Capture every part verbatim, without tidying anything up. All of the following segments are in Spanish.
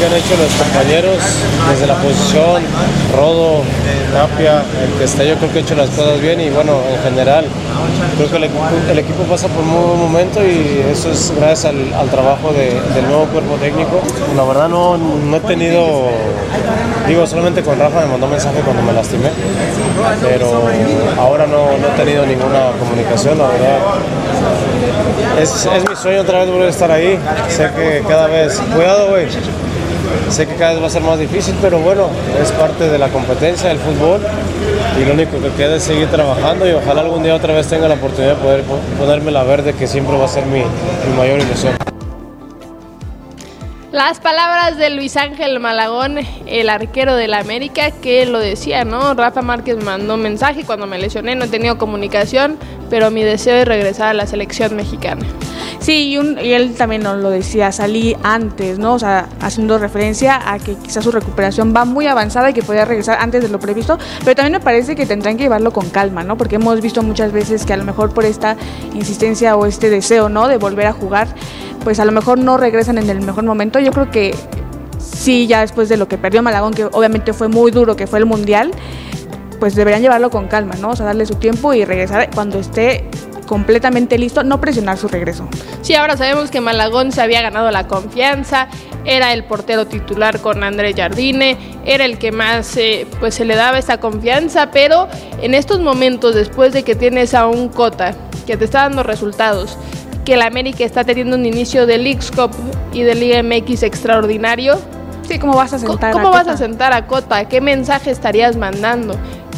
han hecho los compañeros desde la posición, Rodo, Tapia, el que está, yo creo que ha hecho las cosas bien y bueno, en general, creo que el equipo, el equipo pasa por un muy buen momento y eso es gracias al, al trabajo de, del nuevo cuerpo técnico. La verdad no, no he tenido, digo, solamente con Rafa me mandó mensaje cuando me lastimé, pero ahora no, no he tenido ninguna comunicación, la verdad. Es, es mi sueño otra vez volver a estar ahí, sé que cada vez, cuidado güey, sé que cada vez va a ser más difícil, pero bueno, es parte de la competencia del fútbol y lo único que queda es seguir trabajando y ojalá algún día otra vez tenga la oportunidad de poder ponerme la verde, que siempre va a ser mi, mi mayor ilusión. Las palabras de Luis Ángel Malagón, el arquero del América, que lo decía, ¿no? Rafa Márquez me mandó un mensaje cuando me lesioné, no he tenido comunicación, pero mi deseo es regresar a la selección mexicana. Sí, y, un, y él también nos lo decía, salí antes, ¿no? O sea, haciendo referencia a que quizás su recuperación va muy avanzada y que podría regresar antes de lo previsto, pero también me parece que tendrán que llevarlo con calma, ¿no? Porque hemos visto muchas veces que a lo mejor por esta insistencia o este deseo, ¿no? De volver a jugar, pues a lo mejor no regresan en el mejor momento. Yo creo que sí, ya después de lo que perdió Malagón, que obviamente fue muy duro, que fue el Mundial, pues deberían llevarlo con calma, ¿no? O sea, darle su tiempo y regresar cuando esté completamente listo, no presionar su regreso. Sí, ahora sabemos que Malagón se había ganado la confianza, era el portero titular con André Jardine, era el que más eh, pues se le daba esta confianza, pero en estos momentos, después de que tienes a un Cota que te está dando resultados, que el América está teniendo un inicio de Leagues Cup y de Liga M X extraordinario. Sí, ¿cómo vas a sentar ¿Cómo a vas Cota? a sentar a Cota? ¿Qué mensaje estarías mandando?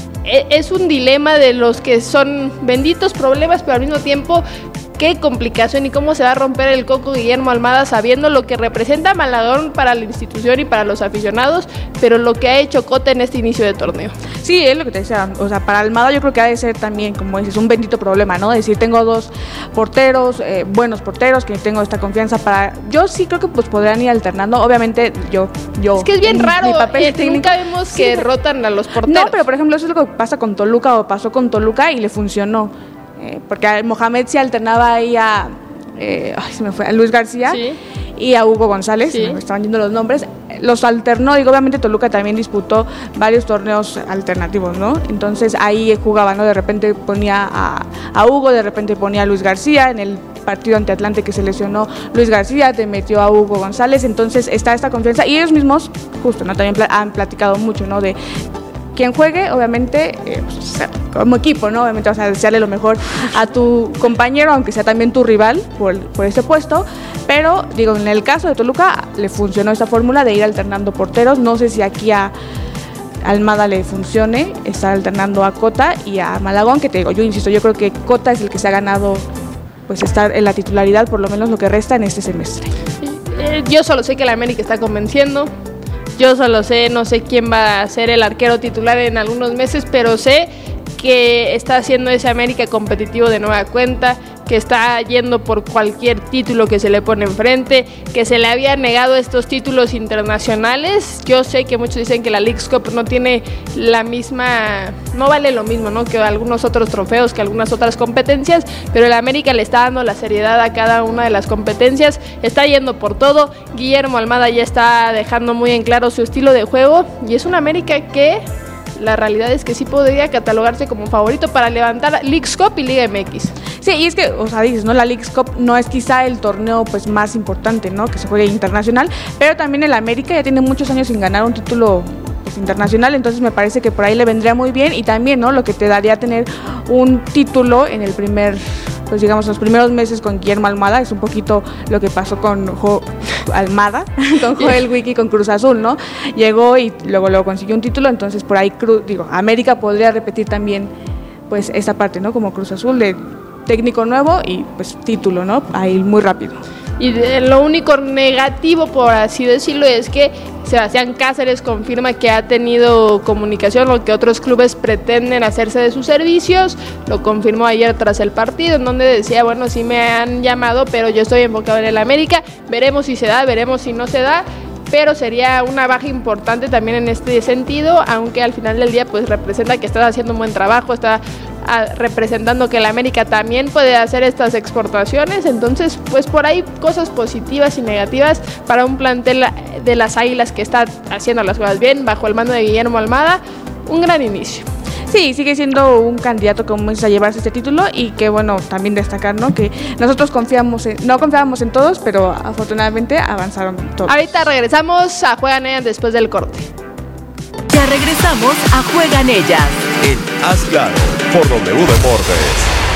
Es un dilema de los que son benditos problemas, pero al mismo tiempo, qué complicación y cómo se va a romper el coco Guillermo Almada sabiendo lo que representa Malagón para la institución y para los aficionados, pero lo que ha hecho Cota en este inicio de torneo. Sí, es lo que te decía, o sea, para Almada yo creo que ha de ser también, como dices, un bendito problema, ¿no? Decir, tengo dos porteros, eh, buenos porteros, que tengo esta confianza para... Yo sí creo que pues podrían ir alternando, obviamente yo... yo es que es bien raro, eh, técnico, nunca vemos que sí, rotan a los porteros. No, pero por ejemplo eso es lo que pasa con Toluca o pasó con Toluca y le funcionó. Eh, porque Mohamed se alternaba ahí a, eh, ay, se me fue, a Luis García sí. y a Hugo González, sí. me estaban yendo los nombres, los alternó, digo, obviamente Toluca también disputó varios torneos alternativos, ¿no? Entonces ahí jugaba, ¿no? De repente ponía a, a Hugo, de repente ponía a Luis García, en el partido ante Atlante que se lesionó Luis García, te metió a Hugo González, entonces está esta confianza y ellos mismos, justo, ¿no? También han platicado mucho, ¿no? De quien juegue, obviamente, eh, pues, como equipo, ¿no? Obviamente vas a desearle lo mejor a tu compañero, aunque sea también tu rival por, por ese puesto, pero, digo, en el caso de Toluca, le funcionó esta fórmula de ir alternando porteros, no sé si aquí a Almada le funcione, estar alternando a Cota y a Malagón, que te digo, yo insisto, yo creo que Cota es el que se ha ganado, pues, estar en la titularidad, por lo menos lo que resta en este semestre. Eh, yo solo sé que la América está convenciendo. Yo solo sé, no sé quién va a ser el arquero titular en algunos meses, pero sé que está haciendo ese América competitivo de nueva cuenta, que está yendo por cualquier título que se le pone enfrente, que se le había negado estos títulos internacionales. Yo sé que muchos dicen que la Leagues Cup no tiene la misma, no vale lo mismo, ¿no? que algunos otros trofeos, que algunas otras competencias, pero el América le está dando la seriedad a cada una de las competencias, está yendo por todo. Guillermo Almada ya está dejando muy en claro su estilo de juego y es un América que la realidad es que sí podría catalogarse como favorito para levantar Leagues Cup y Liga M X. Sí, y es que, o sea, dices, ¿no? La Leagues Cup no es quizá el torneo pues más importante, ¿no? Que se juegue internacional, pero también el América ya tiene muchos años sin ganar un título pues, internacional, entonces me parece que por ahí le vendría muy bien y también, ¿no? Lo que te daría tener un título en el primer, pues digamos, los primeros meses con Guillermo Almada, es un poquito lo que pasó con Jo Almada, con Joel Wiki, con Cruz Azul, ¿no? Llegó y luego luego consiguió un título, entonces por ahí, Cruz, digo, América podría repetir también, pues, esta parte, ¿no? Como Cruz Azul, de técnico nuevo y, pues, título, ¿no? Ahí muy rápido. Y de, lo único negativo, por así decirlo, es que Sebastián Cáceres confirma que ha tenido comunicación o que otros clubes pretenden hacerse de sus servicios. Lo confirmó ayer tras el partido, en donde decía, bueno, sí me han llamado, pero yo estoy enfocado en el América. Veremos si se da, veremos si no se da. pero sería una baja importante también en este sentido, aunque al final del día pues representa que estás haciendo un buen trabajo, está a, representando que la América también puede hacer estas exportaciones, entonces pues por ahí cosas positivas y negativas para un plantel de las Águilas que está haciendo las cosas bien, bajo el mando de Guillermo Almada, un gran inicio. Sí, sigue siendo un candidato como es a llevarse este título y que bueno, también destacar, ¿no? Que nosotros confiamos en, no confiábamos en todos, pero afortunadamente avanzaron todos. Ahorita regresamos a Juegan Ellas después del corte. Ya regresamos a Juegan Ellas. En Haz Claro, por W Deportes.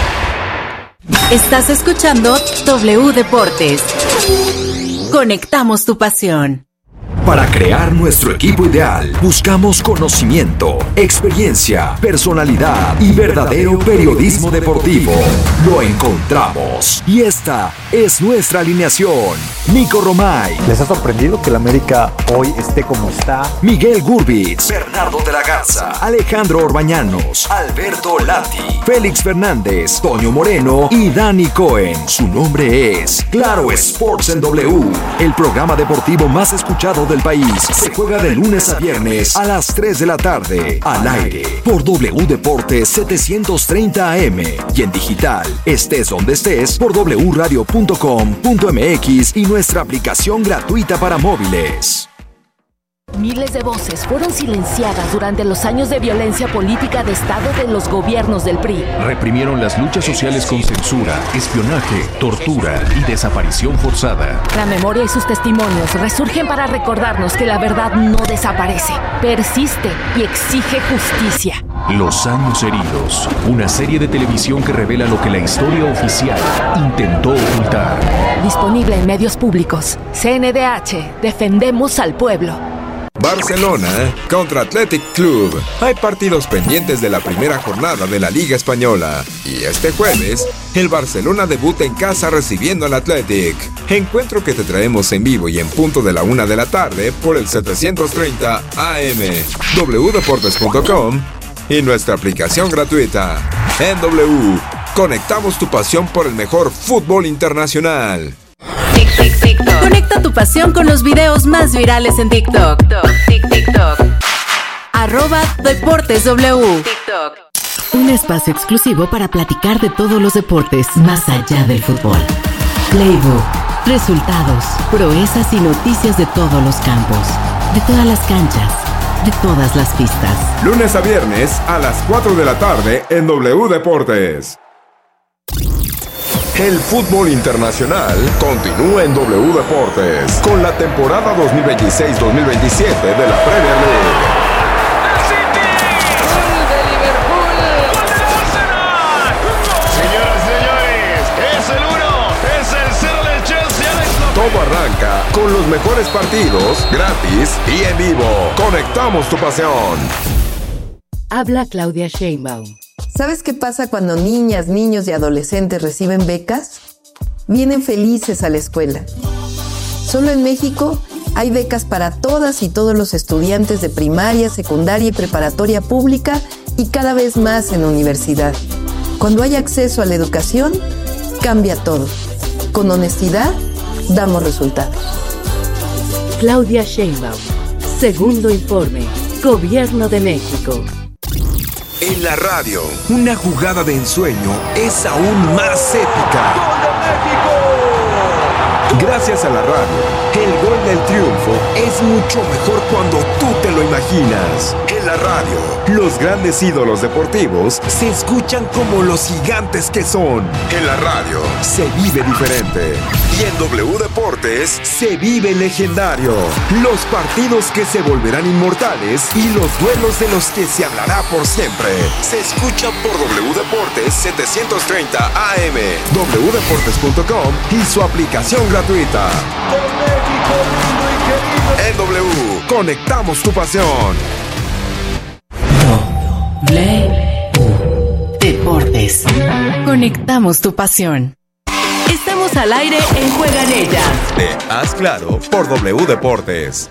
Estás escuchando W Deportes. Conectamos tu pasión. Para crear nuestro equipo ideal, buscamos conocimiento, experiencia, personalidad y verdadero periodismo deportivo. Lo encontramos. Y esta es nuestra alineación. Nico Romay. ¿Les ha sorprendido que el América hoy esté como está? Miguel Gurbitz. Bernardo de la Garza. Alejandro Orbañanos. Alberto Lati. Félix Fernández. Toño Moreno y Dani Cohen. Su nombre es Claro Sports en W. El programa deportivo más escuchado del país. Se juega de lunes a viernes a las tres de la tarde. Al aire por W Deportes setecientos treinta A M y en digital, estés donde estés, por w radio punto com punto m x y nuestra aplicación gratuita para móviles. Miles de voces fueron silenciadas durante los años de violencia política de Estado de los gobiernos del P R I. Reprimieron las luchas sociales con censura, espionaje, tortura y desaparición forzada. La memoria y sus testimonios resurgen para recordarnos que la verdad no desaparece, persiste y exige justicia. Los años heridos, una serie de televisión que revela lo que la historia oficial intentó ocultar. Disponible en medios públicos. C N D H, defendemos al pueblo. Barcelona contra Athletic Club. Hay partidos pendientes de la primera jornada de la Liga Española. Y este jueves, el Barcelona debuta en casa recibiendo al Athletic. Encuentro que te traemos en vivo y en punto de la una de la tarde por el setecientos treinta A M, w deportes punto com y nuestra aplicación gratuita. En W, conectamos tu pasión por el mejor fútbol internacional. Conecta tu pasión con los videos más virales en TikTok. TikTok. Arroba Deportes W. TikTok. Un espacio exclusivo para platicar de todos los deportes más allá del fútbol. Playbook, resultados, proezas y noticias de todos los campos, de todas las canchas, de todas las pistas. Lunes a viernes a las cuatro de la tarde en W Deportes. El fútbol internacional continúa en W Deportes con la temporada dos mil veintiséis dos mil veintisiete de la Premier League. ¡El City! ¡Gol de Liverpool! ¡Gol del Arsenal! Señoras y señores, es el uno, es el cero del Chelsea. Alex López. Todo arranca con los mejores partidos, gratis y en vivo. Conectamos tu pasión. Habla Claudia Sheinbaum. ¿Sabes qué pasa cuando niñas, niños y adolescentes reciben becas? Vienen felices a la escuela. Solo en México hay becas para todas y todos los estudiantes de primaria, secundaria y preparatoria pública y cada vez más en universidad. Cuando hay acceso a la educación, cambia todo. Con honestidad, damos resultados. Claudia Sheinbaum. Segundo informe. Gobierno de México. En la radio, una jugada de ensueño es aún más épica. ¡Gol de México! Gracias a la radio, el gol del triunfo es mucho mejor cuando tú te lo imaginas. En la radio, los grandes ídolos deportivos se escuchan como los gigantes que son. En la radio, se vive diferente. Y en W Deportes, se vive legendario. Los partidos que se volverán inmortales y los duelos de los que se hablará por siempre. Se escuchan por W Deportes setecientos treinta A M, w deportes punto com y su aplicación gratuita. ¡De México, lindo y querido! En W, conectamos tu pasión. W Deportes. Conectamos tu pasión. Estamos al aire en Juegan Ellas. De Haz Claro por W Deportes.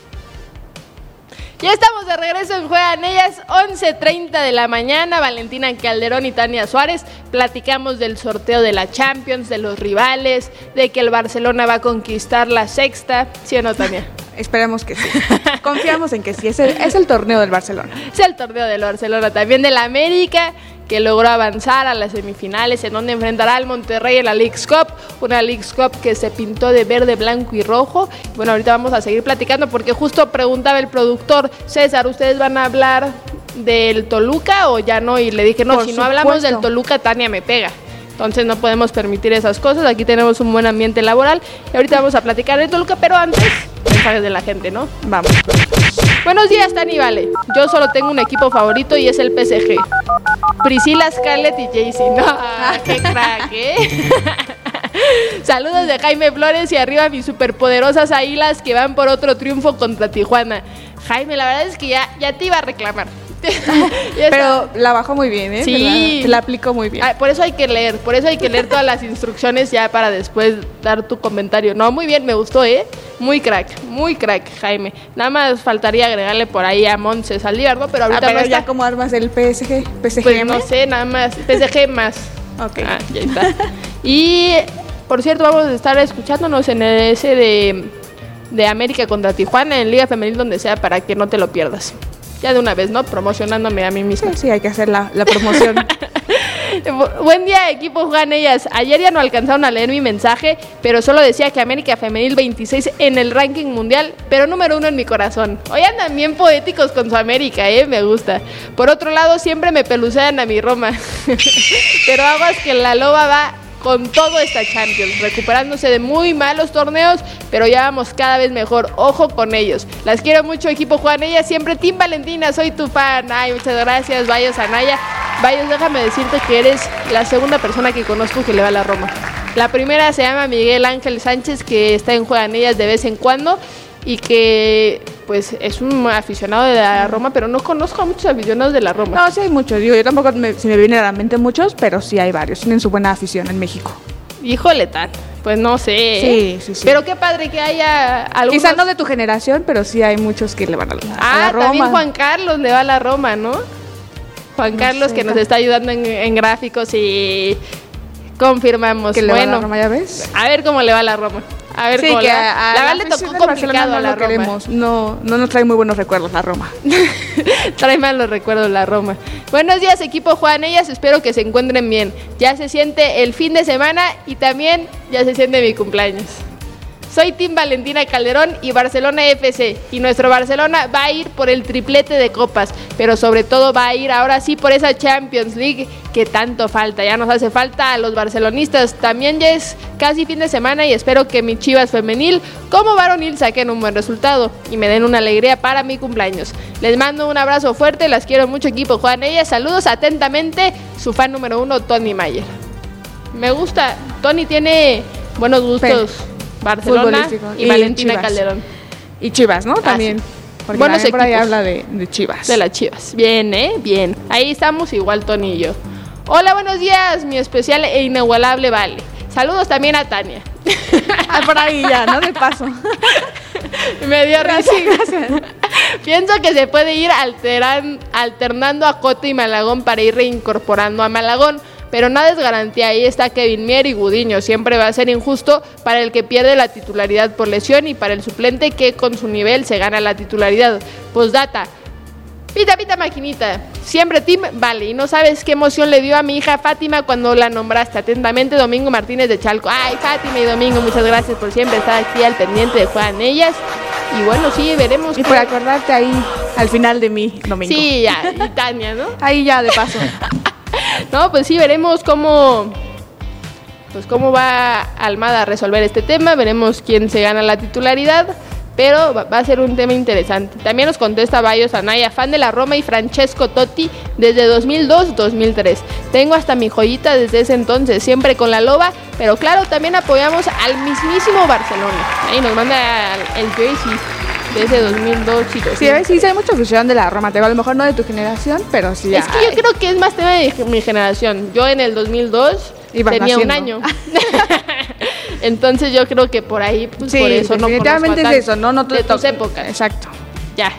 Ya estamos de regreso en Juegan Ellas, once treinta de la mañana. Valentina Calderón y Tania Suárez. Platicamos del sorteo de la Champions, de los rivales, de que el Barcelona va a conquistar la sexta. ¿Sí o no, Tania? Esperemos que sí. Confiamos en que sí. Es el, es el torneo del Barcelona. Es el torneo del Barcelona, también del América, que logró avanzar a las semifinales, en donde enfrentará al Monterrey en la Leagues Cup, una Leagues Cup que se pintó de verde, blanco y rojo. Bueno, ahorita vamos a seguir platicando porque justo preguntaba el productor, César, ¿ustedes van a hablar del Toluca o ya no? Y le dije, no, Por si supuesto. no hablamos del Toluca, Tania me pega. Entonces no podemos permitir esas cosas. Aquí tenemos un buen ambiente laboral y ahorita vamos a platicar de Toluca, pero antes, mensajes de la gente, ¿no? Vamos. Buenos días, Tani, vale. Yo solo tengo un equipo favorito y es el P S G. Priscila, Scarlett y Jaycee. No, qué crack, ¿eh? Saludos de Jaime Flores y arriba mis superpoderosas águilas que van por otro triunfo contra Tijuana. Jaime, la verdad es que ya, ya te iba a reclamar. Pero la bajó muy bien, ¿eh? Sí. La, la aplicó muy bien. Ah, por eso hay que leer, por eso hay que leer todas las instrucciones ya para después dar tu comentario. No, muy bien, me gustó, ¿eh? Muy crack, muy crack, Jaime. Nada más faltaría agregarle por ahí a Montse Saldívar, ¿no? Pero ahorita ah, pero no está. ya cómo armas el P S G. P S G Pues no sé, nada más. P S G más. Ok. Ah, ya está. Y, por cierto, vamos a estar escuchándonos en el ese de, de América contra Tijuana, en Liga Femenil, donde sea, para que no te lo pierdas. Ya de una vez, ¿no? Promocionándome a mí misma. Sí, sí, hay que hacer la, la promoción. Buen día, equipo Juan Ellas. Ayer ya no alcanzaron a leer mi mensaje, pero solo decía que América Femenil veintiséis en el ranking mundial, pero número uno en mi corazón. Hoy andan bien poéticos con su América, ¿eh? Me gusta. Por otro lado, siempre me pelucean a mi Roma. Pero aguas que la loba va con todo esta Champions, recuperándose de muy malos torneos, pero ya vamos cada vez mejor. Ojo con ellos. Las quiero mucho, equipo Juan. Ella siempre Team Valentina, soy tu fan. Ay, muchas gracias, Bayos Anaya. Bayos, déjame decirte que eres la segunda persona que conozco que le va a la Roma. La primera se llama Miguel Ángel Sánchez, que está en Juegan Ellas de vez en cuando y que pues es un aficionado de la Roma, pero no conozco a muchos aficionados de la Roma. No, sí hay muchos, digo, yo tampoco me, se me vienen a la mente muchos, pero sí hay varios, tienen su buena afición en México. Híjole, tan, pues no sé. Sí, sí, sí. Pero qué padre que haya algunos... Quizás no de tu generación, pero sí hay muchos que le van a la, ah, a la Roma. También Juan Carlos le va a la Roma, ¿no? Juan no Carlos sé, que no. nos está ayudando en, en gráficos y confirmamos. ¿Que le bueno, va a la Roma, ya ves? A ver cómo le va a la Roma. A ver sí, cómo que le va. a, a la la verdad le tocó afición del complicado Barcelona a la no lo Roma. queremos. No, no nos trae muy buenos recuerdos la Roma. Trae malos recuerdos la Roma. Buenos días, equipo Juan Ellas, espero que se encuentren bien. Ya se siente el fin de semana y también ya se siente mi cumpleaños. Soy Team Valentina Calderón y Barcelona F C, y nuestro Barcelona va a ir por el triplete de copas, pero sobre todo va a ir ahora sí por esa Champions League que tanto falta. Ya nos hace falta a los barcelonistas. También ya es casi fin de semana y espero que mi Chivas femenil como varonil saquen un buen resultado y me den una alegría para mi cumpleaños. Les mando un abrazo fuerte, las quiero mucho, equipo Juan Ellas. Saludos atentamente, su fan número uno, Tony Mayer. Me gusta, Tony tiene buenos gustos. Pero Barcelona y, y Valentina Chivas. Calderón. Y Chivas, ¿no? También. Ah, porque buenos por ahí equipos. habla de, de Chivas. De las Chivas. Bien, ¿eh? Bien. Ahí estamos igual Tony y yo. Hola, buenos días, mi especial e inigualable Vale. Saludos también a Tania. Ah, por ahí ya, ¿no? De paso. Me dio risa. Sí, gracias. Pienso que se puede ir alteran, alternando a Cote y Malagón para ir reincorporando a Malagón. Pero nada es garantía, ahí está Kevin Mier y Gudiño. Siempre va a ser injusto para el que pierde la titularidad por lesión y para el suplente que con su nivel se gana la titularidad. Postdata, pita pita maquinita, siempre team vale. Y no sabes qué emoción le dio a mi hija Fátima cuando la nombraste. Atentamente, Domingo Martínez de Chalco. Ay, Fátima y Domingo, muchas gracias por siempre estar aquí al pendiente de Juegan Ellas. Y bueno, sí, veremos. Y por acordarte ahí al final de mí, Domingo. Sí, ya, y Tania, ¿no? Ahí ya, de paso. No, pues sí, veremos cómo, pues cómo va Almada a resolver este tema, veremos quién se gana la titularidad, pero va, va a ser un tema interesante. También nos contesta Bayos Anaya, fan de la Roma, y Francesco Totti desde dos mil dos a dos mil tres. Tengo hasta mi joyita desde ese entonces, siempre con la loba, pero claro, también apoyamos al mismísimo Barcelona. Ahí nos manda el jersey de ese dos mil dos y dos mil tres. Sí, sí, hay mucha fusión de la Roma, te digo, a lo mejor no de tu generación, pero sí. Es que hay. Yo creo que es más tema de mi generación. Yo en el dos mil dos Ibas tenía naciendo. un año. Entonces yo creo que por ahí, pues sí, por eso no definitivamente conozco a es eso, no, no te de tus toca. épocas. Exacto. Ya.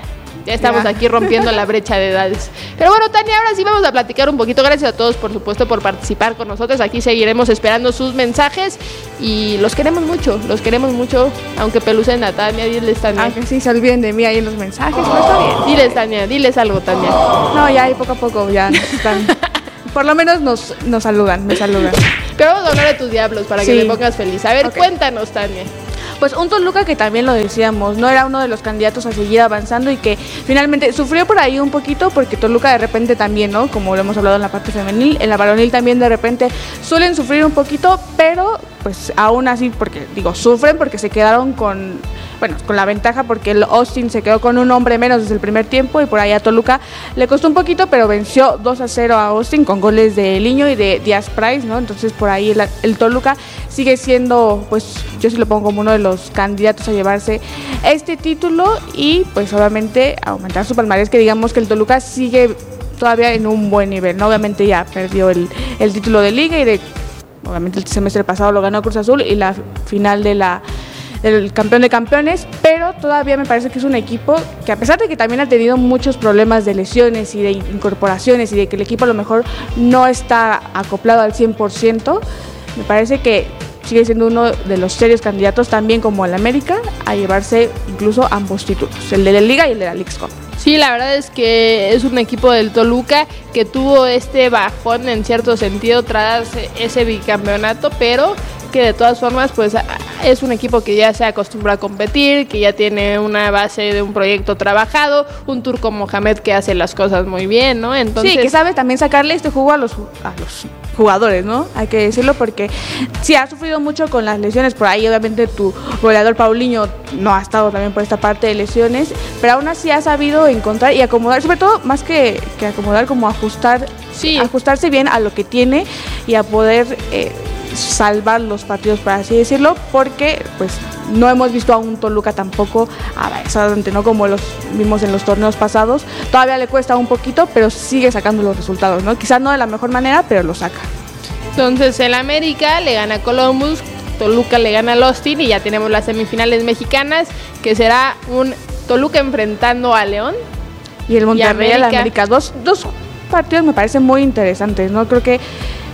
ya estamos ya. aquí rompiendo la brecha de edades. Pero bueno, Tania, ahora sí vamos a platicar un poquito. Gracias a todos, por supuesto, por participar con nosotros. Aquí seguiremos esperando sus mensajes y los queremos mucho, los queremos mucho, aunque pelucen a Tania, diles, Tania. Aunque sí se olviden de mí ahí en los mensajes, pero está bien. Diles, Tania, diles algo, Tania. No, ya ahí poco a poco ya nos están... Por lo menos nos, nos saludan, me saludan. Pero vamos a hablar de tus diablos para Sí. que te pongas feliz. A ver, Okay. cuéntanos, Tania. Pues un Toluca que también lo decíamos, no era uno de los candidatos a seguir avanzando y que finalmente sufrió por ahí un poquito porque Toluca de repente también, ¿no? Como lo hemos hablado en la parte femenil, en la varonil también de repente suelen sufrir un poquito, pero pues aún así, porque digo, sufren porque se quedaron con, bueno, con la ventaja porque el Austin se quedó con un hombre menos desde el primer tiempo y por ahí a Toluca le costó un poquito, pero venció dos a cero a Austin con goles de Liño y de Díaz Price, ¿no? Entonces por ahí el, el Toluca sigue siendo, pues yo sí lo pongo como uno de los candidatos a llevarse este título y pues obviamente aumentar su palmarés, que digamos que el Toluca sigue todavía en un buen nivel, ¿no? Obviamente ya perdió el, el título de liga y de, obviamente el semestre pasado lo ganó Cruz Azul y la final de la del campeón de campeones, pero todavía me parece que es un equipo que a pesar de que también ha tenido muchos problemas de lesiones y de incorporaciones y de que el equipo a lo mejor no está acoplado al cien por ciento, me parece que sigue siendo uno de los serios candidatos también como el América a llevarse incluso ambos títulos, el de la Liga y el de la Leagues Cup. Sí, la verdad es que es un equipo del Toluca que tuvo este bajón en cierto sentido tras ese bicampeonato, pero que de todas formas pues es un equipo que ya se acostumbra a competir, que ya tiene una base de un proyecto trabajado, un Turco Mohamed que hace las cosas muy bien, ¿no? Entonces, sí, que sabe también sacarle este jugo a los, a los jugadores, ¿no? Hay que decirlo porque sí ha sufrido mucho con las lesiones, por ahí obviamente tu goleador Paulinho no ha estado también por esta parte de lesiones, pero aún así ha sabido encontrar y acomodar, sobre todo más que, que acomodar, como ajustar, sí. ajustarse bien a lo que tiene y a poder eh, salvar los partidos, por así decirlo, porque pues no hemos visto a un Toluca tampoco avanzadamente, ¿no? Como los vimos en los torneos pasados. Todavía le cuesta un poquito, pero sigue sacando los resultados, ¿no? Quizás no de la mejor manera, pero lo saca. Entonces el América le gana a Columbus, Toluca le gana al Austin y ya tenemos las semifinales mexicanas, que será un Toluca enfrentando a León. Y el Monterrey al América. Dos, dos partidos me parecen muy interesantes, ¿no? Creo que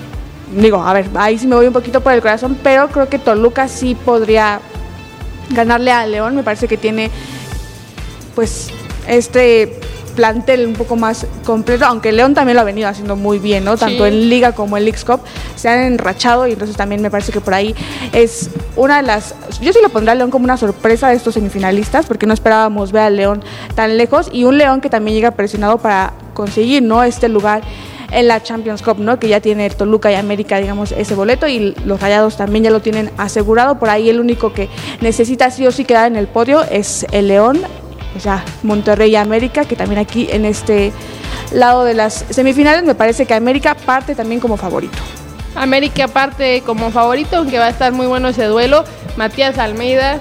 Digo, a ver, ahí sí me voy un poquito por el corazón, pero creo que Toluca sí podría ganarle a León. Me parece que tiene, pues, este plantel un poco más completo, aunque León también lo ha venido haciendo muy bien, ¿no? Tanto sí. en Liga como en Leagues Cup se han enrachado y entonces también me parece que por ahí es una de las... Yo sí lo pondré a León como una sorpresa de estos semifinalistas, porque no esperábamos ver a León tan lejos y un León que también llega presionado para conseguir, ¿no?, este lugar en la Champions Cup, ¿no? Que ya tiene Toluca y América, digamos, ese boleto y los Rayados también ya lo tienen asegurado. Por ahí el único que necesita sí o sí quedar en el podio es el León, pues ya Monterrey y América, que también aquí en este lado de las semifinales me parece que América parte también como favorito. América parte como favorito, aunque va a estar muy bueno ese duelo. Matías Almeida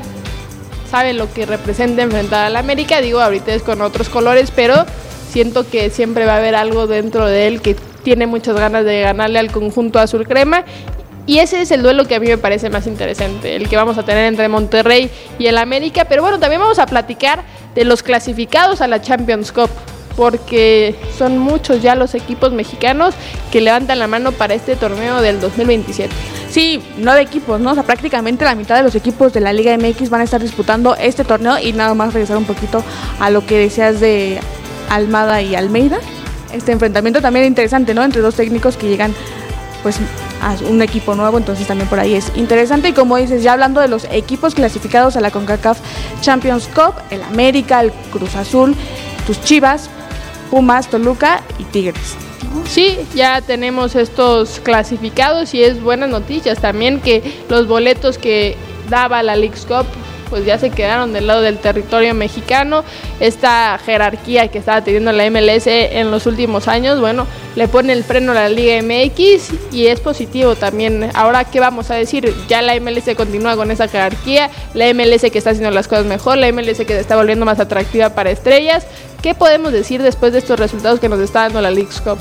sabe lo que representa enfrentar al América, digo, ahorita es con otros colores, pero siento que siempre va a haber algo dentro de él que tiene muchas ganas de ganarle al conjunto azul crema. Y ese es el duelo que a mí me parece más interesante, el que vamos a tener entre Monterrey y el América. Pero bueno, también vamos a platicar de los clasificados a la Champions Cup, porque son muchos ya los equipos mexicanos que levantan la mano para este torneo del dos mil veintisiete. Sí, nueve equipos, ¿no? O sea, prácticamente la mitad de los equipos de la Liga M X van a estar disputando este torneo y nada más regresar un poquito a lo que decías de Almada y Almeida. Este enfrentamiento también interesante, ¿no? Entre dos técnicos que llegan pues a un equipo nuevo, entonces también por ahí es interesante. Y como dices, ya hablando de los equipos clasificados a la CONCACAF Champions Cup, el América, el Cruz Azul, tus Chivas, Pumas, Toluca y Tigres. Sí, ya tenemos estos clasificados y es buenas noticias también que los boletos que daba la Leagues Cup pues ya se quedaron del lado del territorio mexicano. Esta jerarquía que estaba teniendo la M L S en los últimos años, bueno, le pone el freno a la Liga M X y es positivo también. Ahora, ¿qué vamos a decir? Ya la M L S continúa con esa jerarquía, la M L S que está haciendo las cosas mejor, la M L S que se está volviendo más atractiva para estrellas. ¿Qué podemos decir después de estos resultados que nos está dando la Leagues Cup?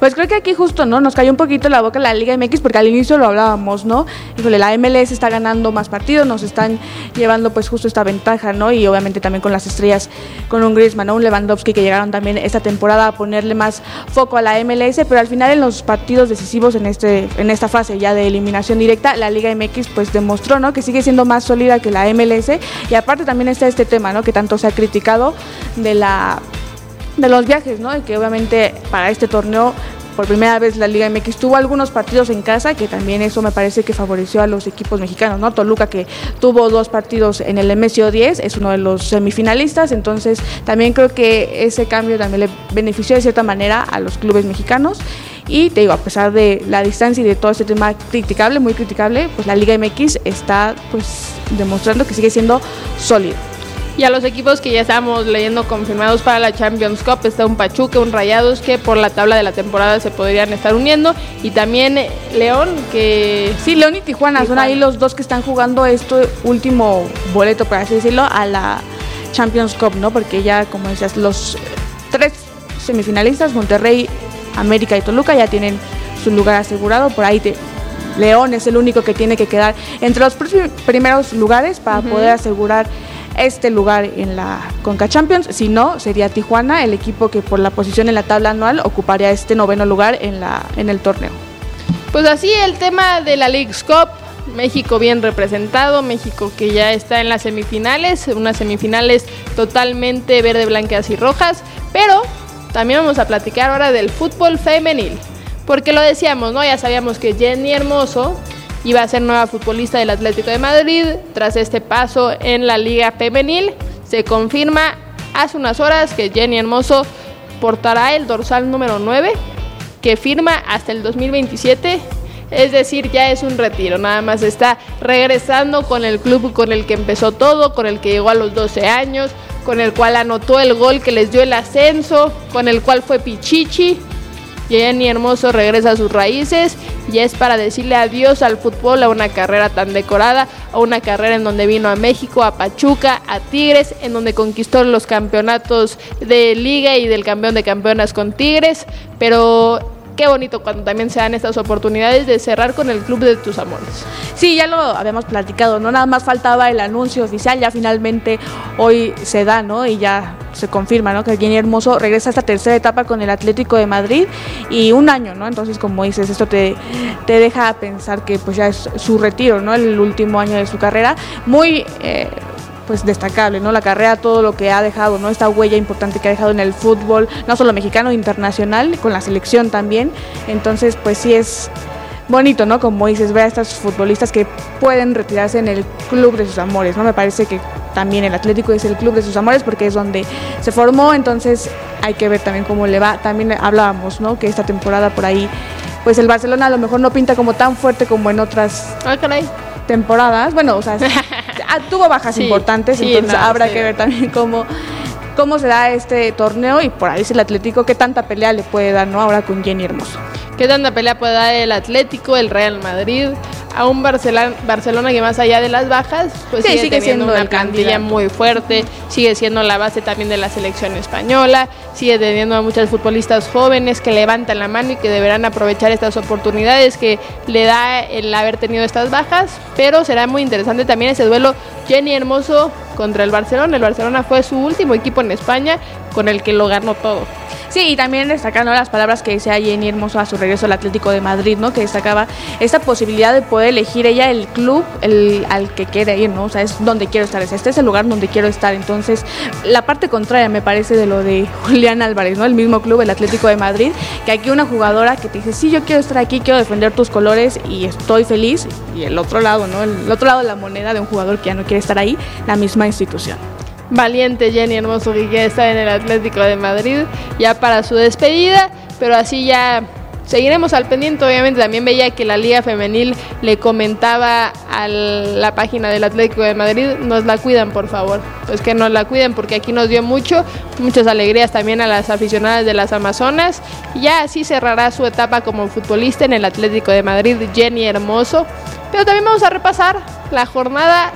Pues creo que aquí justo, ¿no? Nos cayó un poquito la boca la Liga M X porque al inicio lo hablábamos, ¿no? Híjole, la M L S está ganando más partidos, nos están llevando pues justo esta ventaja, ¿no? Y obviamente también con las estrellas, con un Griezmann, ¿no? Un Lewandowski que llegaron también esta temporada a ponerle más foco a la M L S, pero al final en los partidos decisivos en este en esta fase ya de eliminación directa, la Liga M X pues demostró, ¿no? Que sigue siendo más sólida que la M L S, y aparte también está este tema, ¿no? Que tanto se ha criticado de la de los viajes, ¿no? Y que obviamente para este torneo por primera vez la Liga M X tuvo algunos partidos en casa, que también eso me parece que favoreció a los equipos mexicanos, ¿no? Toluca, que tuvo dos partidos en el M S O diez, es uno de los semifinalistas, entonces también creo que ese cambio también le benefició de cierta manera a los clubes mexicanos. Y te digo, a pesar de la distancia y de todo este tema criticable, muy criticable, pues la Liga M X está pues demostrando que sigue siendo sólida. Y a los equipos que ya estamos leyendo confirmados para la Champions Cup, está un Pachuca, un Rayados, que por la tabla de la temporada se podrían estar uniendo, y también León, que... Sí, León y Tijuana, Tijuana. son ahí los dos que están jugando este último boleto, por así decirlo, a la Champions Cup, ¿no? Porque ya, como decías, los tres semifinalistas, Monterrey, América y Toluca, ya tienen su lugar asegurado. Por ahí te... León es el único que tiene que quedar entre los primeros lugares para uh-huh. poder asegurar este lugar en la Conca Champions. Si no, sería Tijuana, el equipo que por la posición en la tabla anual ocuparía este noveno lugar en, la, en el torneo. Pues así el tema de la Leagues Cup, México bien representado, México que ya está en las semifinales, unas semifinales totalmente verde, blancas y rojas, pero también vamos a platicar ahora del fútbol femenil, porque lo decíamos, ¿no? Ya sabíamos que Jenny Hermoso iba a ser nueva futbolista del Atlético de Madrid tras este paso en la Liga Femenil. Se confirma hace unas horas que Jenny Hermoso portará el dorsal número nueve, que firma hasta el dos mil veintisiete, es decir, ya es un retiro, nada más está regresando con el club con el que empezó todo, con el que llegó a los doce años, con el cual anotó el gol que les dio el ascenso, con el cual fue Pichichi. Jenny Hermoso regresa a sus raíces y es para decirle adiós al fútbol, a una carrera tan decorada, a una carrera en donde vino a México, a Pachuca, a Tigres, en donde conquistó los campeonatos de Liga y del campeón de campeonas con Tigres, pero qué bonito cuando también se dan estas oportunidades de cerrar con el club de tus amores. Sí, ya lo habíamos platicado, ¿no? Nada más faltaba el anuncio oficial, ya finalmente hoy se da, ¿no? Y ya se confirma, ¿no? Que Jenny Hermoso regresa a esta tercera etapa con el Atlético de Madrid y un año, ¿no? Entonces, como dices, esto te, te deja pensar que pues ya es su retiro, ¿no? El último año de su carrera. Muy... Eh, pues destacable, ¿no? La carrera, todo lo que ha dejado, ¿no? Esta huella importante que ha dejado en el fútbol, no solo mexicano, internacional, con la selección también. Entonces, pues sí es bonito, ¿no? Como dices, ver a estas futbolistas que pueden retirarse en el club de sus amores, ¿no? Me parece que también el Atlético es el club de sus amores porque es donde se formó, entonces hay que ver también cómo le va. También hablábamos, ¿no? Que esta temporada por ahí, pues el Barcelona a lo mejor no pinta como tan fuerte como en otras ah, caray. temporadas, bueno, o sea, tuvo bajas sí, importantes, sí, entonces no, habrá sí. que ver también cómo, cómo se da este torneo y por ahí es el Atlético, qué tanta pelea le puede dar, ¿no? Ahora con Jenny Hermoso. ¿Qué tanta pelea puede dar el Atlético, el Real Madrid, a un Barcelona, Barcelona que más allá de las bajas, pues sí, sigue, sigue siendo una plantilla muy fuerte, sigue siendo la base también de la selección española, sigue teniendo a muchas futbolistas jóvenes que levantan la mano y que deberán aprovechar estas oportunidades que le da el haber tenido estas bajas, pero será muy interesante también ese duelo Jenny Hermoso contra el Barcelona. El Barcelona fue su último equipo en España con el que lo ganó todo. Sí, y también destacando las palabras que decía Jenny Hermoso a su regreso al Atlético de Madrid, ¿no? Que destacaba esta posibilidad de poder elegir ella el club el, al que quiere ir, ¿no? O sea, es donde quiero estar, este es el lugar donde quiero estar. Entonces, la parte contraria me parece de lo de Julián Álvarez, ¿no? El mismo club, el Atlético de Madrid, que aquí una jugadora que te dice, sí, yo quiero estar aquí, quiero defender tus colores y estoy feliz. Y el otro lado, ¿no? El otro lado de la moneda de un jugador que ya no quiere estar ahí, la misma institución. Valiente Jenny Hermoso que ya está en el Atlético de Madrid ya para su despedida, pero así ya seguiremos al pendiente. Obviamente también veía que la Liga Femenil le comentaba a la página del Atlético de Madrid, nos la cuidan por favor, pues que nos la cuiden porque aquí nos dio mucho, muchas alegrías también a las aficionadas de las Amazonas. Y ya así cerrará su etapa como futbolista en el Atlético de Madrid Jenny Hermoso, pero también vamos a repasar la jornada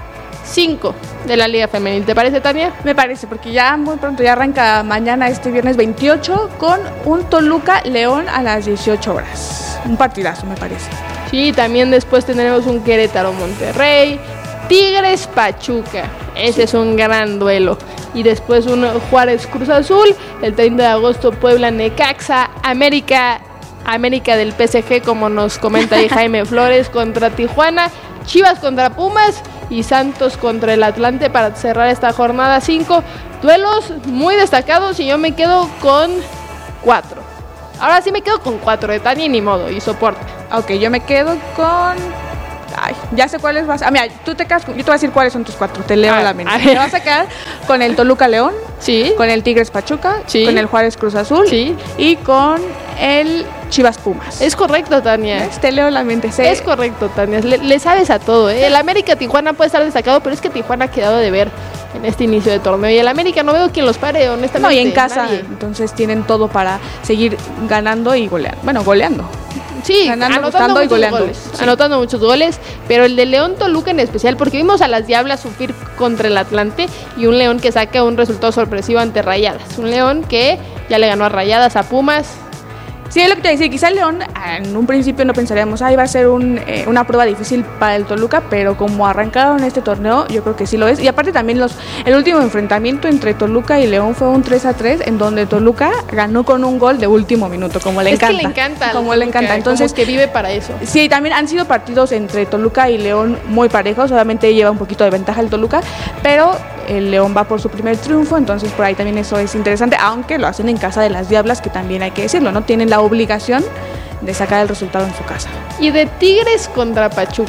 cinco de la Liga Femenil. ¿Te parece, Tania? Me parece, porque ya muy pronto, ya arranca mañana, este viernes veintiocho, con un Toluca León a las dieciocho horas. Un partidazo, me parece. Sí, también después tendremos un Querétaro Monterrey, Tigres Pachuca. Ese es un gran duelo. Y después un Juárez Cruz Azul, el treinta de agosto Puebla Necaxa, América, América del P S G, como nos comenta ahí Jaime Flores, contra Tijuana, Chivas contra Pumas y Santos contra el Atlante para cerrar esta jornada cinco. Duelos muy destacados y yo me quedo con cuatro. Ahora sí me quedo con cuatro, de Tania ni modo, y soporte. Ok, yo me quedo con... Ay, ya sé cuáles vas a... Ah, mira, tú te quedas con... Yo te voy a decir cuáles son tus cuatro, te leo a la mente. Te vas a quedar con el Toluca León, sí, con el Tigres Pachuca, sí, con el Juárez Cruz Azul, sí, y con el Chivas Pumas. Es correcto, Tania. ¿Ves? Te leo la mente. Sé. Es correcto, Tania. Le, le sabes a todo, ¿eh? El América Tijuana puede estar destacado, pero es que Tijuana ha quedado de ver en este inicio de torneo. Y el América no veo quién los pare, honestamente. No, y en casa, nadie. Entonces tienen todo para seguir ganando y goleando. Bueno, goleando. Sí, ganando, anotando y goleando. Goles, sí. Anotando muchos goles, pero el de León Toluca en especial, porque vimos a las Diablas sufrir contra el Atlante y un León que saca un resultado sorpresivo ante Rayadas. Un León que ya le ganó a Rayadas, a Pumas. Sí, es lo que te decía, quizá el León en un principio no pensaríamos, ah, iba a ser un, eh, una prueba difícil para el Toluca, pero como arrancaron este torneo, yo creo que sí lo es. Y aparte también los el último enfrentamiento entre Toluca y León fue un tres a tres, en donde Toluca ganó con un gol de último minuto, como le es encanta. Es que le encanta. Como Toluca, le encanta. Entonces, como que vive para eso. Sí, también han sido partidos entre Toluca y León muy parejos, obviamente lleva un poquito de ventaja el Toluca, pero el León va por su primer triunfo, entonces por ahí también eso es interesante, aunque lo hacen en casa de las Diablas, que también hay que decirlo, ¿no? Tienen la obligación de sacar el resultado en su casa. Y de Tigres contra Pachuca,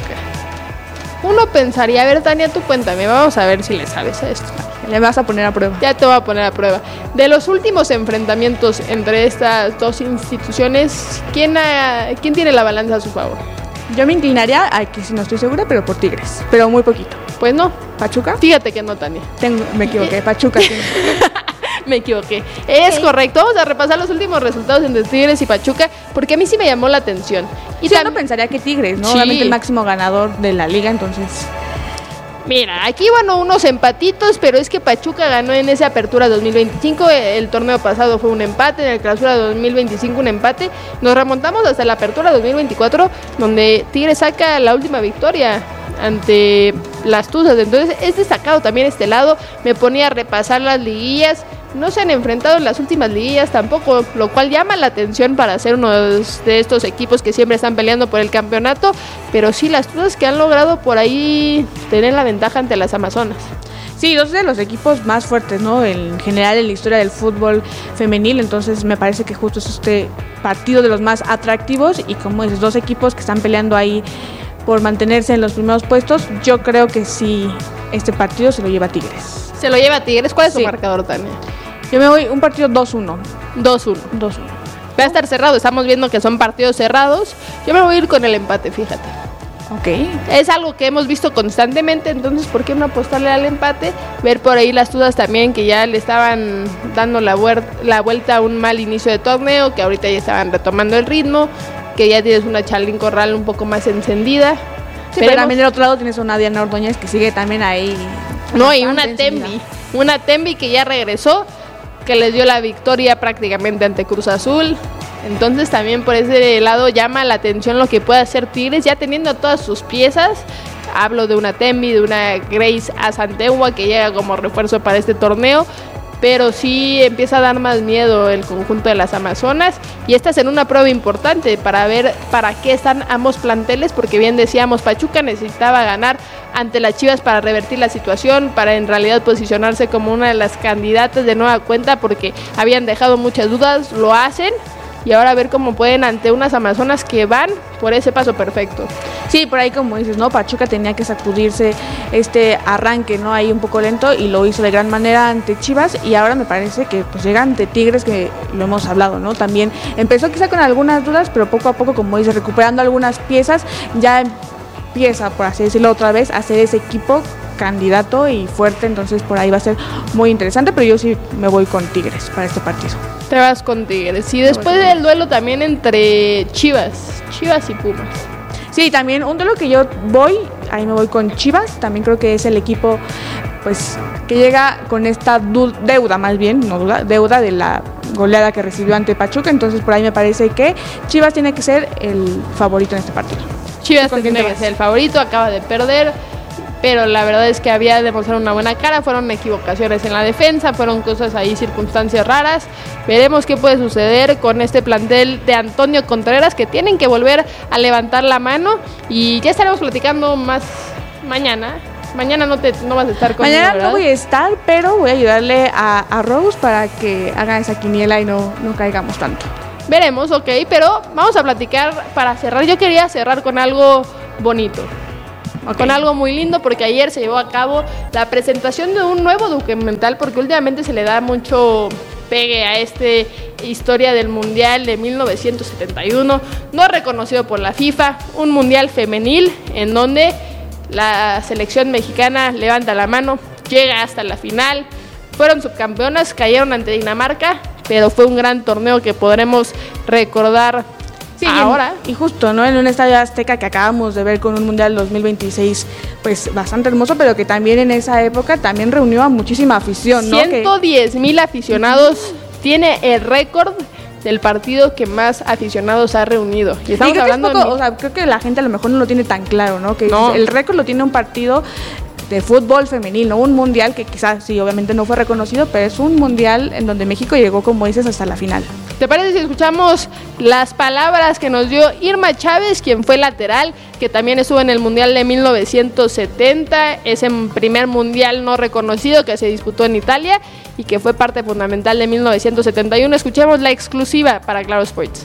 uno pensaría, a ver, Tania, tú cuéntame, vamos a ver si le sabes a esto. Le vas a poner a prueba. Ya te voy a poner a prueba. De los últimos enfrentamientos entre estas dos instituciones, ¿quién, ha, ¿quién tiene la balanza a su favor? Yo me inclinaría, aquí sí no estoy segura, pero por Tigres, pero muy poquito. Pues no. ¿Pachuca? Fíjate que no, Tania. Tengo, me equivoqué, Pachuca. Me equivoqué. Es okay. Correcto. Vamos a repasar los últimos resultados entre Tigres y Pachuca, porque a mí sí me llamó la atención. Y sí, tam- uno pensaría que Tigres, ¿no? Sí. Obviamente el máximo ganador de la liga, entonces... Mira, aquí van unos empatitos, pero es que Pachuca ganó en esa apertura dos mil veinticinco, el torneo pasado fue un empate, en el clausura dos mil veinticinco un empate, nos remontamos hasta la apertura dos mil veinticuatro, donde Tigres saca la última victoria ante las Tuzas, entonces es destacado también este lado. Me ponía a repasar las liguillas, no se han enfrentado en las últimas liguillas tampoco, lo cual llama la atención para ser uno de estos equipos que siempre están peleando por el campeonato, pero sí las Tuzas que han logrado por ahí tener la ventaja ante las Amazonas. Sí, dos de los equipos más fuertes, ¿no? En general en la historia del fútbol femenil, entonces me parece que justo es este partido de los más atractivos y como dices, dos equipos que están peleando ahí por mantenerse en los primeros puestos. Yo creo que sí, este partido se lo lleva Tigres. Se lo lleva Tigres. ¿Cuál es sí. tu marcador, Tania? Yo me voy un partido dos uno. dos uno. dos uno. Va a estar cerrado, estamos viendo que son partidos cerrados. Yo me voy a ir con el empate, fíjate. Ok. Es algo que hemos visto constantemente, entonces ¿por qué no apostarle al empate? Ver por ahí las Tuzas también que ya le estaban dando la, vuer- la vuelta a un mal inicio de torneo, que ahorita ya estaban retomando el ritmo, que ya tienes una Charlín Corral un poco más encendida. Sí, pero también del otro lado tienes una Diana Ordóñez que sigue también ahí. No, y una Tembi, una Tembi que ya regresó, que les dio la victoria prácticamente ante Cruz Azul. Entonces también por ese lado llama la atención lo que puede hacer Tigres, ya teniendo todas sus piezas. Hablo de una Tembi, de una Grace Asantegua que llega como refuerzo para este torneo, pero sí empieza a dar más miedo el conjunto de las Amazonas y esta es en una prueba importante para ver para qué están ambos planteles, porque bien decíamos, Pachuca necesitaba ganar ante las Chivas para revertir la situación, para en realidad posicionarse como una de las candidatas de nueva cuenta, porque habían dejado muchas dudas, lo hacen. Y ahora a ver cómo pueden ante unas Amazonas que van por ese paso perfecto. Sí, por ahí como dices, ¿no? Pachuca tenía que sacudirse este arranque, ¿no? Ahí un poco lento y lo hizo de gran manera ante Chivas y ahora me parece que pues llega ante Tigres, que lo hemos hablado, ¿no? También empezó quizá con algunas dudas, pero poco a poco, como dices, recuperando algunas piezas, ya empieza, por así decirlo otra vez, a ser ese equipo candidato y fuerte, entonces por ahí va a ser muy interesante, pero yo sí me voy con Tigres para este partido. Te vas con Tigres. Y después del duelo también entre Chivas, Chivas y Pumas. Sí, también un duelo que yo voy ahí me voy con Chivas. También creo que es el equipo pues que llega con esta du- deuda, más bien, no duda, deuda de la goleada que recibió ante Pachuca. Entonces por ahí me parece que Chivas tiene que ser el favorito en este partido. Chivas tiene que ser el favorito, acaba de perder, pero la verdad es que había demostrado una buena cara, fueron equivocaciones en la defensa, fueron cosas ahí, circunstancias raras. Veremos qué puede suceder con este plantel de Antonio Contreras, que tienen que volver a levantar la mano, y ya estaremos platicando más mañana. Mañana no, te, no vas a estar conmigo, Mañana ¿verdad? no voy a estar, pero voy a ayudarle a, a Rose para que haga esa quiniela y no, no caigamos tanto. Veremos, ok, pero vamos a platicar para cerrar. Yo quería cerrar con algo bonito. Okay. Con algo muy lindo, porque ayer se llevó a cabo la presentación de un nuevo documental, porque últimamente se le da mucho pegue a esta historia del Mundial de mil novecientos setenta y uno, no reconocido por la FIFA, un Mundial femenil en donde la selección mexicana levanta la mano, llega hasta la final, fueron subcampeonas, cayeron ante Dinamarca, pero fue un gran torneo que podremos recordar. Sí, ahora. Y justo, ¿no? En un estadio Azteca que acabamos de ver con un Mundial dos mil veintiséis, pues bastante hermoso, pero que también en esa época también reunió a muchísima afición, ¿no? ciento diez mil aficionados, tiene el récord del partido que más aficionados ha reunido. Y estamos y creo hablando que es poco, de... o sea, creo que la gente a lo mejor no lo tiene tan claro, ¿no? Que no. El récord lo tiene un partido de fútbol femenino, un mundial que quizás sí, obviamente no fue reconocido, pero es un mundial en donde México llegó, como dices, hasta la final. ¿Te parece si escuchamos las palabras que nos dio Irma Chávez, quien fue lateral, que también estuvo en el Mundial de mil novecientos setenta, ese primer mundial no reconocido que se disputó en Italia y que fue parte fundamental de mil novecientos setenta y uno? Escuchemos la exclusiva para Claro Sports.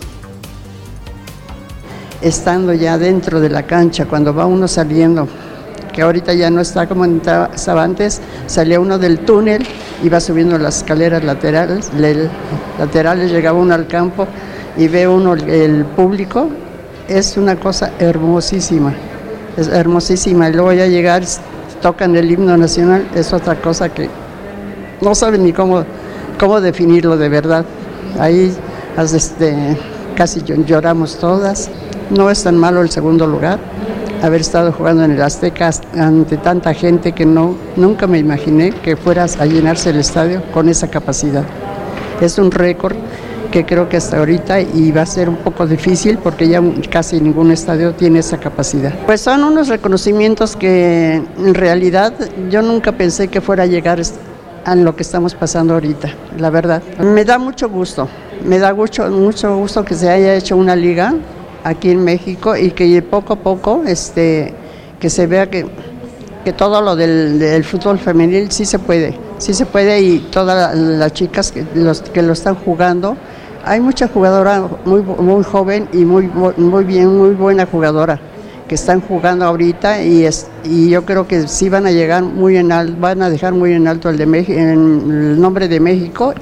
Estando ya dentro de la cancha, cuando va uno saliendo, que ahorita ya no está como estaba antes, salía uno del túnel, iba subiendo las escaleras laterales, laterales, llegaba uno al campo y ve uno el público, es una cosa hermosísima, es hermosísima, y luego ya llegar, tocan el himno nacional, es otra cosa que no saben ni cómo, cómo definirlo de verdad. Ahí este, casi lloramos todas, no es tan malo el segundo lugar. Haber estado jugando en el Azteca ante tanta gente que no, nunca me imaginé que fueras a llenarse el estadio con esa capacidad. Es un récord que creo que hasta ahorita y va a ser un poco difícil porque ya casi ningún estadio tiene esa capacidad. Pues son unos reconocimientos que en realidad yo nunca pensé que fuera a llegar a lo que estamos pasando ahorita, la verdad. Me da mucho gusto, me da mucho, mucho gusto que se haya hecho una liga aquí en México y que poco a poco este, que se vea que, que todo lo del, del fútbol femenil sí se puede, sí se puede y todas las chicas que, los, que lo están jugando, hay mucha jugadora muy, muy joven y muy, muy bien, muy buena jugadora que están jugando ahorita y, es, y yo creo que sí van a llegar muy en alto, van a dejar muy en alto el, de México, el nombre de México.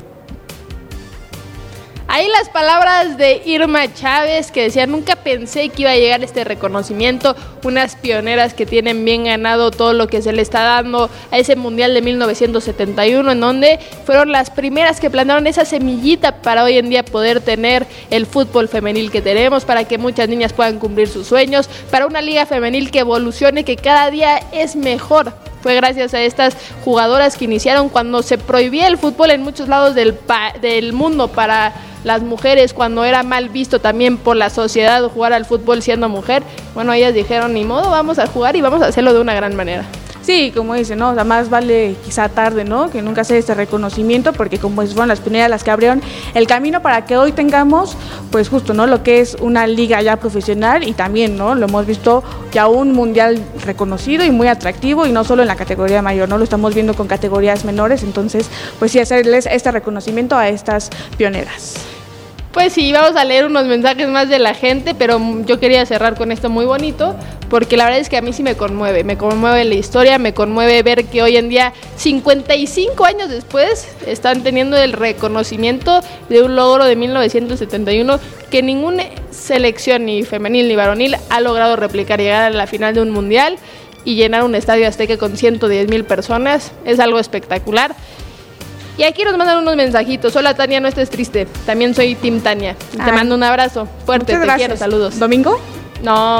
Ahí las palabras de Irma Chávez, que decía, nunca pensé que iba a llegar este reconocimiento, unas pioneras que tienen bien ganado todo lo que se le está dando a ese Mundial de mil novecientos setenta y uno, en donde fueron las primeras que plantaron esa semillita para hoy en día poder tener el fútbol femenil que tenemos, para que muchas niñas puedan cumplir sus sueños, para una liga femenil que evolucione, que cada día es mejor. Fue gracias a estas jugadoras que iniciaron cuando se prohibía el fútbol en muchos lados del, pa- del mundo para las mujeres, cuando era mal visto también por la sociedad jugar al fútbol siendo mujer. Bueno, ellas dijeron, ni modo, vamos a jugar y vamos a hacerlo de una gran manera. Sí, como dicen, ¿no? O sea, más vale quizá tarde, ¿no? Que nunca hacer este reconocimiento, porque como fueron las primeras las que abrieron el camino para que hoy tengamos, pues justo, ¿no? Lo que es una liga ya profesional y también, ¿no? Lo hemos visto ya un mundial reconocido y muy atractivo y no solo en la categoría mayor, ¿no? Lo estamos viendo con categorías menores, entonces, pues sí, hacerles este reconocimiento a estas pioneras. Pues sí, vamos a leer unos mensajes más de la gente, pero yo quería cerrar con esto muy bonito, porque la verdad es que a mí sí me conmueve, me conmueve la historia, me conmueve ver que hoy en día, cincuenta y cinco años después, están teniendo el reconocimiento de un logro de mil novecientos setenta y uno que ninguna selección, ni femenil ni varonil, ha logrado replicar, llegar a la final de un mundial y llenar un estadio Azteca con ciento diez mil personas. Es algo espectacular. Y aquí nos mandan unos mensajitos. Hola Tania, no estés triste. También soy Team Tania. Te Ay. mando un abrazo fuerte, Muchas te gracias. quiero, saludos. ¿Domingo? No,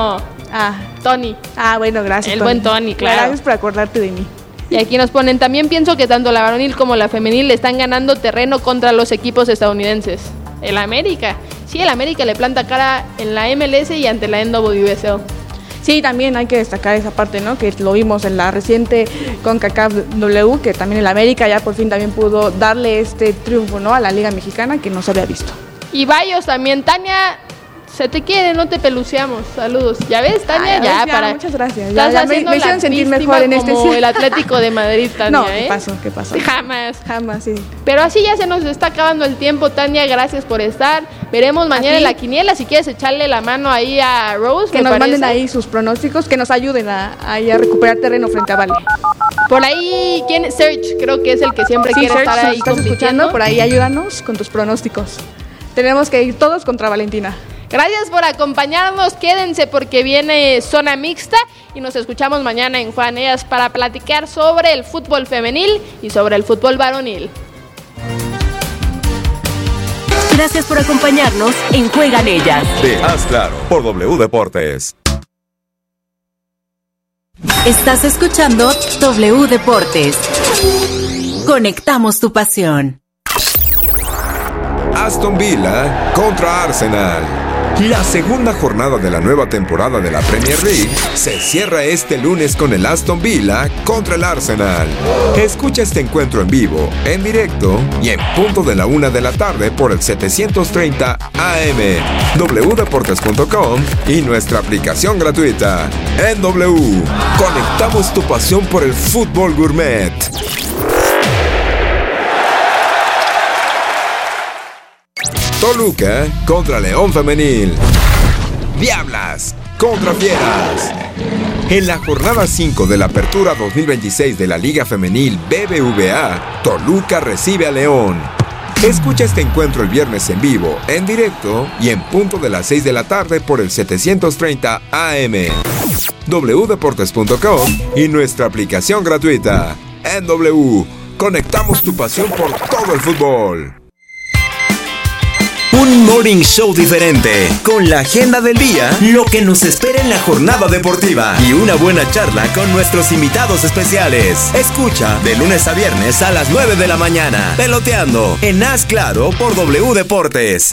Ah, Tony. Ah, bueno, gracias. El Tony. buen Tony, claro. Gracias por acordarte de mí. Y aquí nos ponen, también pienso que tanto la varonil como la femenil le están ganando terreno contra los equipos estadounidenses. El América. Sí, el América le planta cara en la M L S y ante la N W S L. Sí, también hay que destacar esa parte, ¿no? Que lo vimos en la reciente CONCACAF W, que también el América ya por fin también pudo darle este triunfo, ¿no? A la Liga Mexicana que no se había visto. Y Bayos también, Tania, se te quiere, no te peluceamos. Saludos. ¿Ya ves, Tania? Ay, ya, ves, ya, para. Muchas gracias. Estás ya, ya haciendo me, me hicieron sentir mejor en este como el Atlético de Madrid, Tania. No, ¿qué ¿eh? pasó? ¿Qué pasó? Jamás. Jamás, sí. Pero así ya se nos está acabando el tiempo, Tania. Gracias por estar. Veremos mañana en la quiniela. Si quieres echarle la mano ahí a Rose. Que nos parece. manden ahí sus pronósticos, que nos ayuden a, a, a recuperar terreno frente a Vale. Por ahí, ¿quién? Serge, creo que es el que siempre sí, quiere Serge, estar ahí estás compitiendo. Escuchando, por ahí ayúdanos con tus pronósticos. Tenemos que ir todos contra Valentina. Gracias por acompañarnos, quédense porque viene Zona Mixta y nos escuchamos mañana en Juan Ellas para platicar sobre el fútbol femenil y sobre el fútbol varonil. Gracias por acompañarnos en Juegan Ellas. De Haz Claro por W Deportes. Estás escuchando W Deportes. Conectamos tu pasión. Aston Villa contra Arsenal. La segunda jornada de la nueva temporada de la Premier League se cierra este lunes con el Aston Villa contra el Arsenal. Escucha este encuentro en vivo, en directo y en punto de la una de la tarde por el setecientos treinta A M, w deportes punto com y nuestra aplicación gratuita. En W, conectamos tu pasión por el fútbol gourmet. Toluca contra León Femenil. Diablas contra Fieras. En la jornada cinco de la Apertura dos mil veintiséis de la Liga Femenil B B V A, Toluca recibe a León. Escucha este encuentro el viernes en vivo, en directo y en punto de las seis de la tarde por el setecientos treinta A M, w deportes punto com y nuestra aplicación gratuita. En W, conectamos tu pasión por todo el fútbol. Un morning show diferente, con la agenda del día, lo que nos espera en la jornada deportiva y una buena charla con nuestros invitados especiales. Escucha de lunes a viernes a las nueve de la mañana, Peloteando en Haz Claro por W Deportes.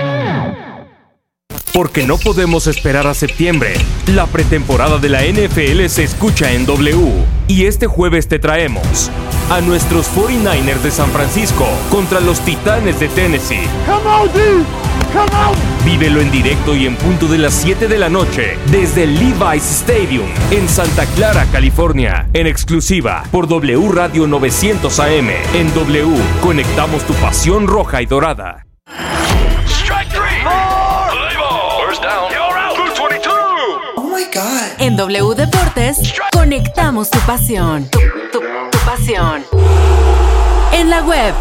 Porque no podemos esperar a septiembre. La pretemporada de la N F L se escucha en W. Y este jueves te traemos a nuestros cuarenta y nueve ers de San Francisco contra los Titanes de Tennessee. Come on, dude. Come on. Vívelo en directo y en punto de las siete de la noche desde el Levi's Stadium en Santa Clara, California. En exclusiva por W Radio novecientos A M. En W, conectamos tu pasión roja y dorada. En W Deportes, conectamos tu pasión. Tu, tu, tu pasión. En la web,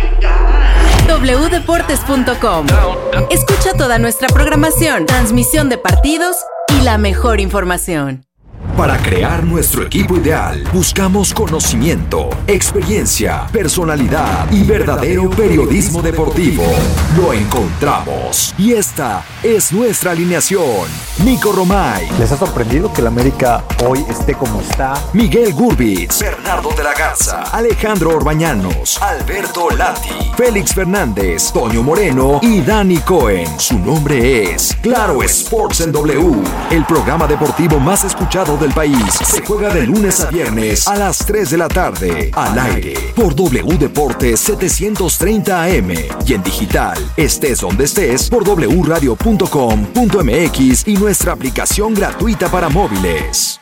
w deportes punto com. Escucha toda nuestra programación, transmisión de partidos y la mejor información. Para crear nuestro equipo ideal, buscamos conocimiento, experiencia, personalidad y verdadero periodismo deportivo. Lo encontramos. Y esta es nuestra alineación. Nico Romay. ¿Les ha sorprendido que el América hoy esté como está? Miguel Gurbitz. Bernardo de la Garza. Alejandro Orbañanos. Alberto Lati. Félix Fernández. Toño Moreno y Dani Cohen. Su nombre es Claro Sports en W. El programa deportivo más escuchado del país. Se juega de lunes a viernes a las tres de la tarde. Al aire por W Deportes setecientos treinta A M y en digital, estés donde estés, por w radio punto com punto m x y nuestra aplicación gratuita para móviles.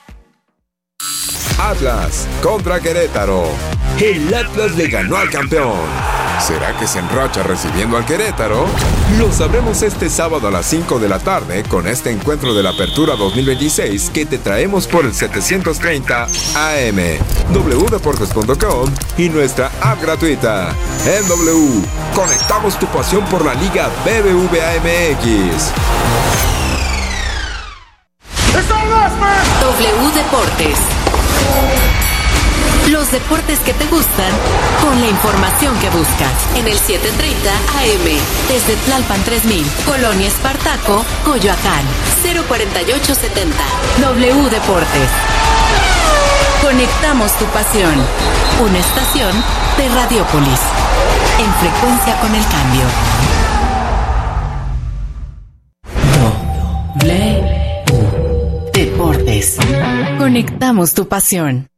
Atlas contra Querétaro. El Atlas le ganó al campeón. ¿Será que se enracha recibiendo al Querétaro? Lo sabremos este sábado a las cinco de la tarde con este encuentro de la Apertura dos mil veintiséis que te traemos por el setecientos treinta A M, w deportes punto com y nuestra app gratuita. En W, conectamos tu pasión por la Liga B B V A M X. W Deportes. Los deportes que te gustan, con la información que buscas. En el setecientos treinta A M, desde Tlalpan tres mil, Colonia Espartaco, Coyoacán. cero cuatro ocho siete cero. W Deportes. Conectamos tu pasión. Una estación de Radiopolis. En frecuencia con el cambio. W Deportes. Conectamos tu pasión.